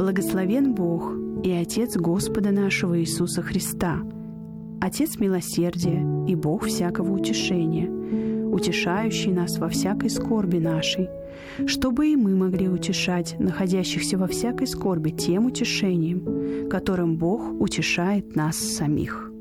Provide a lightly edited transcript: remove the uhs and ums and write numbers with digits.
Благословен Бог и Отец Господа нашего Иисуса Христа, Отец милосердия и Бог всякого утешения, утешающий нас во всякой скорби нашей, чтобы и мы могли утешать находящихся во всякой скорби тем утешением, которым Бог утешает нас самих.